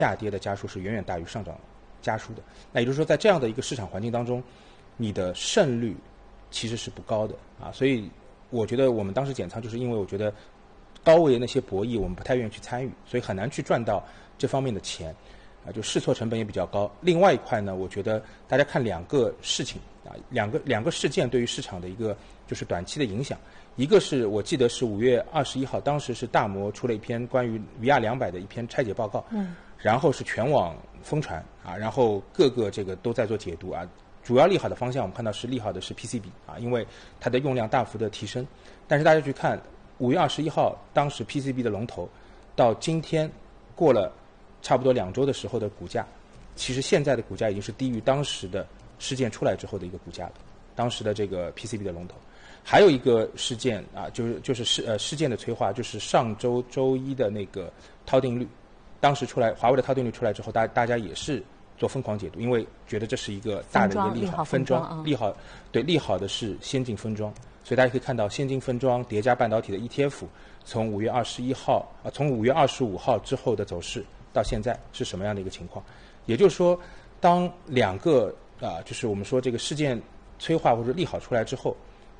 下跌的家数是远远大于上涨家数的。那也就是说，在这样的一个市场环境当中，你的胜率其实是不高的啊。所以我觉得我们当时减仓，就是因为我觉得高位的那些博弈我们不太愿意去参与，所以很难去赚到这方面的钱啊，就试错成本也比较高。另外一块呢，我觉得大家看两个事情啊，两个事件对于市场的一个就是短期的影响。一个是我记得是5月21号，当时是大摩出了一篇关于 VR200 的一篇拆解报告，然后是全网疯传啊，然后各个这个都在做解读啊。主要利好的方向我们看到是利好的是 PCB 啊，因为它的用量大幅的提升。但是大家去看5月21号当时 PCB 的龙头到今天过了差不多2周的时候的股价，其实现在的股价已经是低于当时的事件出来之后的一个股价了，当时的这个 PCB 的龙头。还有一个事件啊，就是事件的催化，就是上周周一的那个套定律，当时出来华为的套定律出来之后，大家也是做疯狂解读，因为觉得这是一个大的一个利好，分装利好，对，利好的是先进分装，所以大家可以看到先进分装叠加半导体的 ETF 从5月21号从5月25号之后的走势到现在是什么样的一个情况。也就是说，当两个就是我们说这个事件催化或者利好出来之后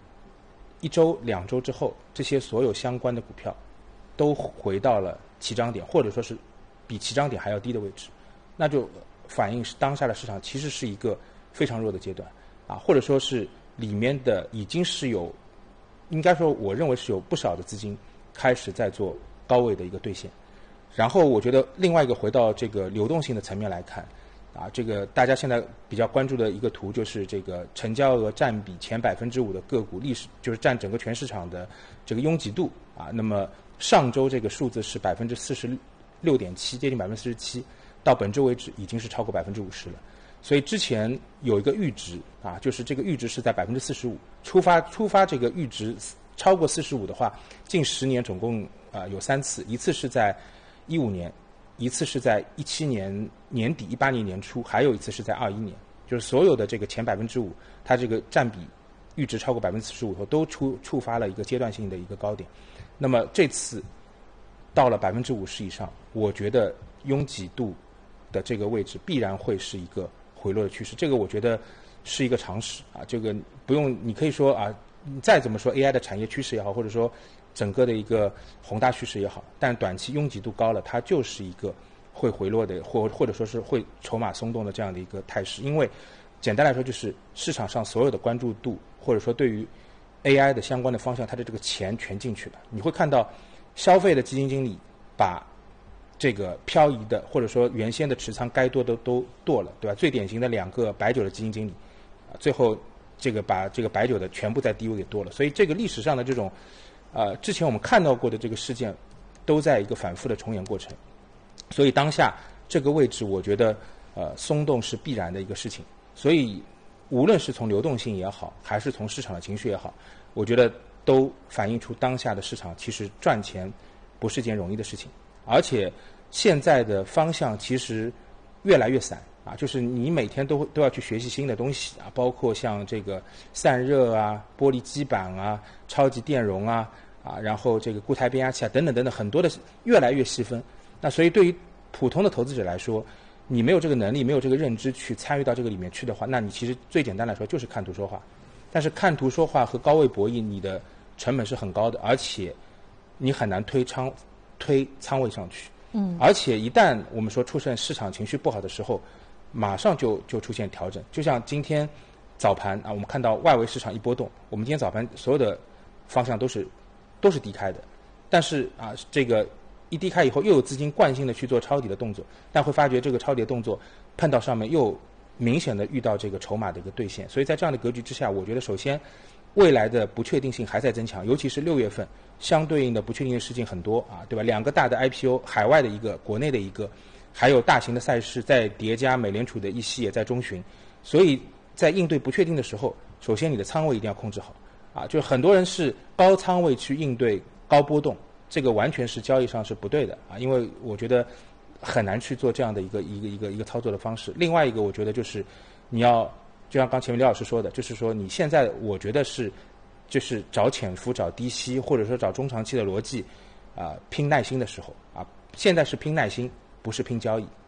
，1周2周之后，这些所有相关的股票都回到了起涨点，或者说是比起涨点还要低的位置，那就反映是当下的市场其实是一个非常弱的阶段啊，或者说是里面的已经是有，应该说我认为是有不少的资金开始在做高位的一个兑现。然后我觉得另外一个回到这个流动性的层面来看啊，这个大家现在比较关注的一个图就是这个成交额占比前5%的个股历史，就是占整个全市场的这个拥挤度啊。那么上周这个数字是46.7%，接近47%，到本周为止已经是超过50%了。所以之前有一个阈值啊，就是这个阈值是在45%，出发这个阈值超过45的话，近10年总共有3次，一次是在15年。一次是在17年年底，18年年初，还有一次是在21年，就是所有的这个前5%，它这个占比阈值超过45%后，都触发了一个阶段性的一个高点。那么这次到了50%以上，我觉得拥挤度的这个位置必然会是一个回落的趋势，这个我觉得是一个常识啊。这个不用，你可以说啊，你再怎么说 AI 的产业趋势也好，或者说整个的一个宏大趋势也好，但短期拥挤度高了，它就是一个会回落的，或者说是会筹码松动的这样的一个态势。因为简单来说，就是市场上所有的关注度，或者说对于 AI 的相关的方向，它的这个钱全进去了。你会看到消费的基金经理把这个漂移的或者说原先的持仓该多的都剁了，对吧？最典型的2个白酒的基金经理，最后这个把这个白酒的全部在低位给剁了。所以这个历史上的这种之前我们看到过的这个事件都在一个反复的重演过程，所以当下这个位置我觉得松动是必然的一个事情。所以无论是从流动性也好，还是从市场的情绪也好，我觉得都反映出当下的市场其实赚钱不是件容易的事情，而且现在的方向其实越来越散啊，就是你每天都要去学习新的东西啊，包括像这个散热啊、玻璃基板啊、超级电容啊，然后这个固态变压器啊等等等等，很多的越来越细分。那所以对于普通的投资者来说，你没有这个能力，没有这个认知去参与到这个里面去的话，那你其实最简单来说就是看图说话。但是看图说话和高位博弈，你的成本是很高的，而且你很难推仓位上去。而且一旦我们说出现市场情绪不好的时候，马上就出现调整。就像今天早盘啊，我们看到外围市场一波动，我们今天早盘所有的方向都是低开的，但是这个一低开以后，又有资金惯性的去做抄底的动作，但会发觉这个抄底的动作碰到上面又明显的遇到这个筹码的一个兑现。所以在这样的格局之下，我觉得首先未来的不确定性还在增强，尤其是6月份相对应的不确定的事情很多对吧？2个大的 IPO， 海外的一个，国内的一个，还有大型的赛事在叠加，美联储的议息也在中旬，所以在应对不确定的时候，首先你的仓位一定要控制好就是很多人是高仓位去应对高波动，这个完全是交易上是不对的因为我觉得很难去做这样的一个操作的方式。另外一个我觉得就是你要就像刚前面刘老师说的，就是说你现在我觉得就是找潜伏、找低吸，或者说找中长期的逻辑拼耐心的时候现在是拼耐心，不是拼交易。